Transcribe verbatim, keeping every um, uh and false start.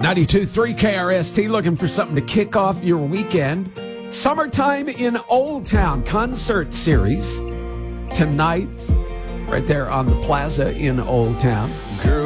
ninety-two point three K R S T, looking for something to kick off your weekend. Summertime in Old Town concert series tonight, right there on the plaza in Old Town.